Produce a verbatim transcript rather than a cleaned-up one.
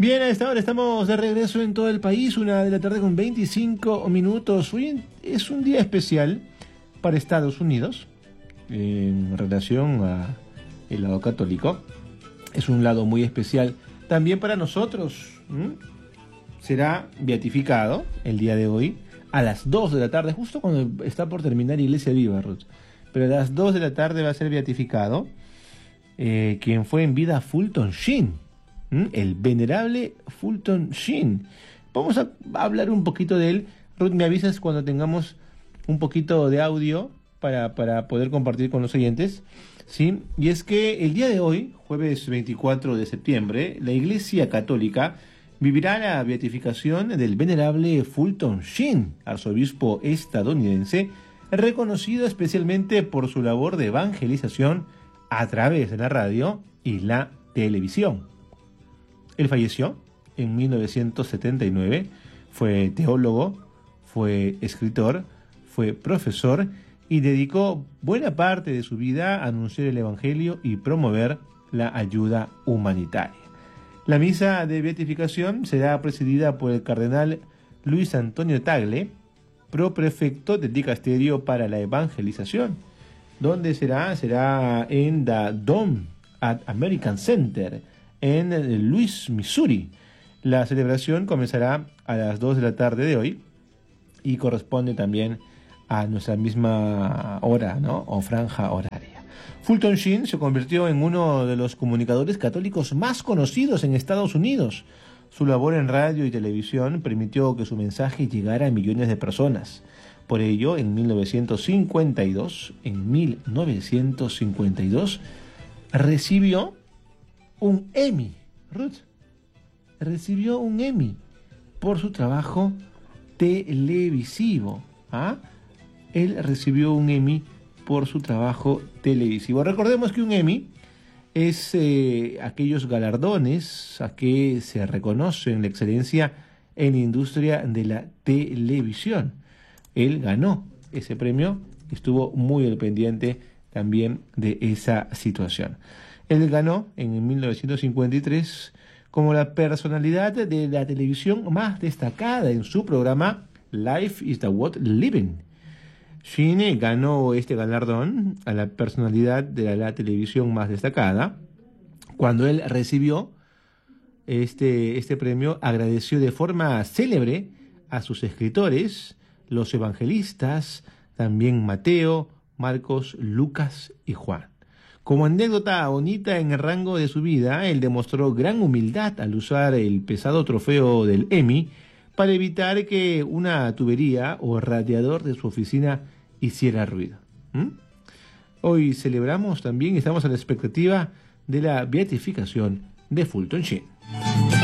Bien, a esta hora estamos de regreso en todo el país, una de la tarde con veinticinco minutos. Hoy es un día especial para Estados Unidos en relación a el lado católico. Es un lado muy especial también para nosotros. ¿Mm? Será beatificado el día de hoy a las dos de la tarde, justo cuando está por terminar Iglesia Viva, Ruth. Pero a las dos de la tarde va a ser beatificado eh, quien fue en vida Fulton Sheen. El venerable Fulton Sheen. Vamos a hablar un poquito de él. Ruth, me avisas cuando tengamos un poquito de audio para, para poder compartir con los oyentes, ¿sí? Y es que el día de hoy, jueves veinticuatro de septiembre, la Iglesia Católica vivirá la beatificación del venerable Fulton Sheen, arzobispo estadounidense, reconocido especialmente por su labor de evangelización a través de la radio y la televisión. Él falleció en mil novecientos setenta y nueve, fue teólogo, fue escritor, fue profesor y dedicó buena parte de su vida a anunciar el Evangelio y promover la ayuda humanitaria. La misa de beatificación será presidida por el cardenal Luis Antonio Tagle, proprefecto del dicasterio para la evangelización. ¿Dónde será? Será en The Dome at American Center, en Louis, Missouri. La celebración comenzará a las dos de la tarde de hoy y corresponde también a nuestra misma hora, ¿no? O franja horaria. Fulton Sheen se convirtió en uno de los comunicadores católicos más conocidos en Estados Unidos. Su labor en radio y televisión permitió que su mensaje llegara a millones de personas. Por ello, en mil novecientos cincuenta y dos, en mil novecientos cincuenta y dos, recibió un Emmy. Ruth recibió un Emmy por su trabajo televisivo. ¿Ah? Él recibió un Emmy por su trabajo televisivo. Recordemos que un Emmy es eh, aquellos galardones a que se reconoce la excelencia en la industria de la televisión. Él ganó ese premio y estuvo muy al pendiente también de esa situación. Él ganó en mil novecientos cincuenta y tres como la personalidad de la televisión más destacada en su programa Life is the Worth Living. Sheen ganó este galardón a la personalidad de la, la televisión más destacada. Cuando él recibió este, este premio, agradeció de forma célebre a sus escritores, los evangelistas, también Mateo, Marcos, Lucas y Juan. Como anécdota bonita en el rango de su vida, él demostró gran humildad al usar el pesado trofeo del Emmy para evitar que una tubería o radiador de su oficina hiciera ruido. ¿Mm? Hoy celebramos también, estamos a la expectativa de la beatificación de Fulton Sheen.